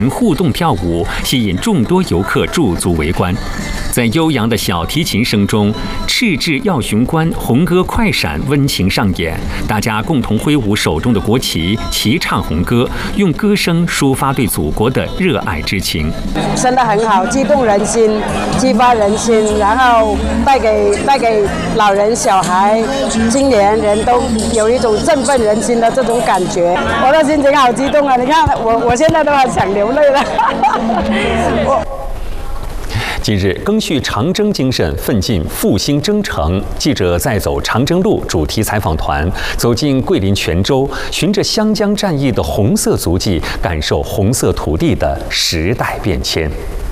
互动跳舞，吸引众多游客驻足围观。在悠扬的小提琴声中，赤雉耀雄关红歌快闪温情上演，大家共同挥舞手中的国旗，齐唱红歌，用歌声抒发对祖国的热爱之情。 真的很好，激动人心，激发人心，然后带给老人、小孩、青年人都有一种振奋人心的这种感觉。我的心情好激动啊！你看我现在都很想流泪了。 近日，赓续长征精神，奋进复兴征程。记者再走长征路主题采访团走进桂林泉州，循着湘江战役的红色足迹，感受红色土地的时代变迁。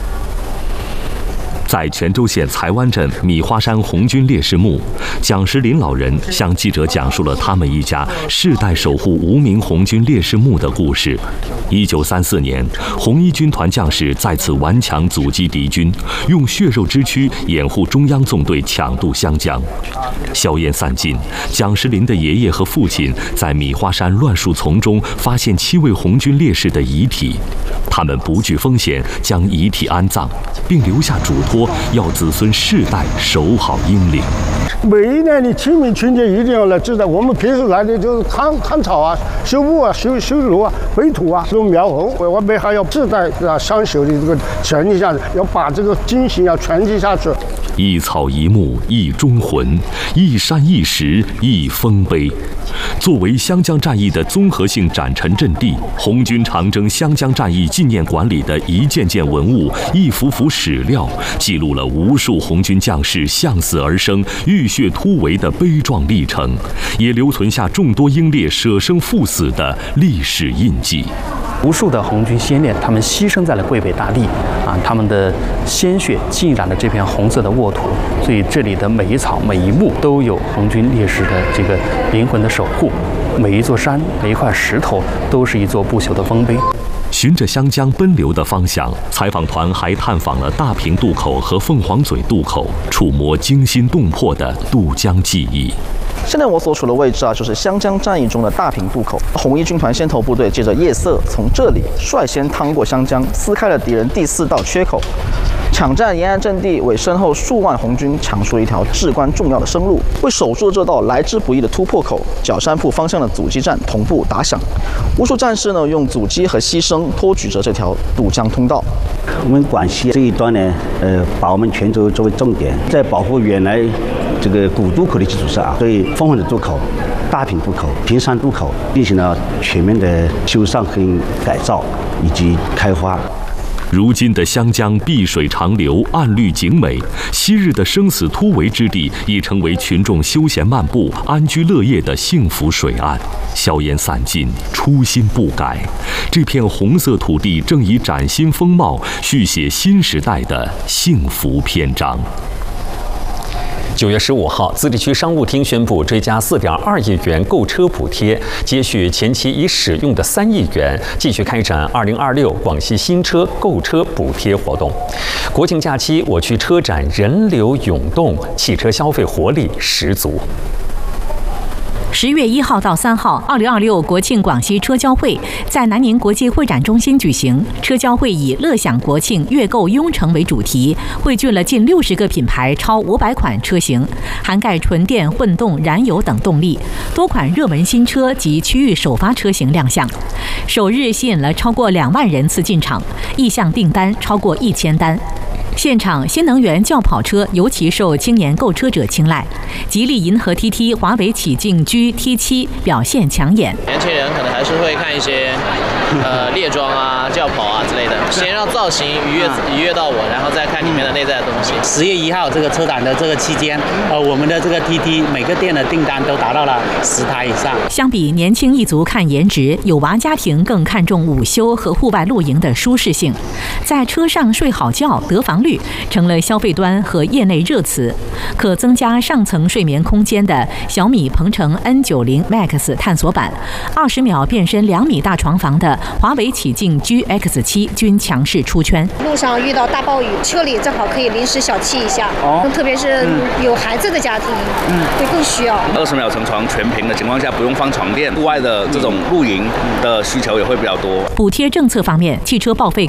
在泉州县才湾镇米花山红军烈士墓，蒋时林老人向记者讲述了他们一家世代守护无名红军烈士墓的故事。1934年，红一军团将士在此顽强阻击敌军，用血肉之躯掩护中央纵队抢渡湘江。硝烟散尽，蒋时林的爷爷和父亲在米花山乱树丛中发现7位红军烈士的遗体，他们不惧风险将遗体安葬，并留下嘱托，要子孙世代守好英灵。 每一年的清明春节一定要来支持。我们平时来的就是砍草啊、修木啊、修路啊、围土啊、种苗红。我们还要世代相守的这个传递下去，要把这个精神要传递下去。 一草一木一忠魂，一山一石一丰碑。作为湘江战役的综合性展陈阵地，红军长征湘江战役纪念馆里的一件件文物、一幅幅史料，记录了无数红军将士向死而生、浴血突围的悲壮历程，也留存下众多英烈舍生赴死的历史印记。 无数的红军先烈，他们牺牲在了桂北大地他们的鲜血浸染了这片红色的沃土，所以这里的每一草每一木都有红军烈士的这个灵魂的守护，每一座山每一块石头都是一座不朽的丰碑。 循着湘江奔流的方向，采访团还探访了大坪渡口和凤凰嘴渡口，触摸惊心动魄的渡江记忆。 现在我所处的位置就是湘江战役中的大坪渡口。红一军团先头部队借着夜色，从这里率先趟过湘江，撕开了敌人第4道缺口，抢占沿岸阵地，为身后数万红军抢出了一条至关重要的生路，为守住这道来之不易的突破口，角山铺方向的阻击战同步打响。无数战士用阻击和牺牲托举着这条渡江通道。 我们广西这一端呢，把我们泉州作为重点，在保护原来这个古渡口的基础上对凤凰嘴渡口、大坪渡口、平山渡口进行了全面的修缮和改造以及开花。 如今的湘江碧水长流，岸绿景美，昔日的生死突围之地已成为群众休闲漫步、安居乐业的幸福水岸。硝烟散尽，初心不改，这片红色土地正以崭新风貌续写新时代的幸福篇章。 9月15号，自治区商务厅宣布追加4.2亿元购车补贴，接续前期已使用的3亿元，继续开展2026广西新车购车补贴活动。国庆假期，我区车展人流涌动，汽车消费活力十足。 10月1号到3号，2026国庆广西车交会在南宁国际会展中心举行。车交会以“乐享国庆，悦购拥城”为主题，汇聚了近60个品牌，超500款车型，涵盖纯电、混动、燃油等动力，多款热门新车及区域首发车型亮相。首日吸引了超过2万人次进场，意向订单超过1000单。现场新能源轿跑车尤其受青年购车者青睐，吉利银河 TT、华为启劲 GT7表现抢眼。 年轻人可能还是会看一些猎装啊、轿跑啊之类的，先让造型愉悦到我，然后再看里面的内在的东西。 10月1号这个车展的这个期间，我们的这个 TT 每个店的订单都达到了10台以上。 相比年轻一族看颜值，有娃家庭更看重午休和户外露营的舒适性，在车上睡好觉、得房率成了消费端和业内热词。可增加上层睡眠空间的小米鹏程 N90 Max 探索版，20秒变身2米大床房的华为启境 GX7均强势出圈。 路上遇到大暴雨，车里正好可以临时小憩一下。特别是有孩子的家庭，会更需要。 20秒成床全屏的情况下，不用放床垫，户外的这种露营的需求也会比较多。 补贴政策方面，汽车报废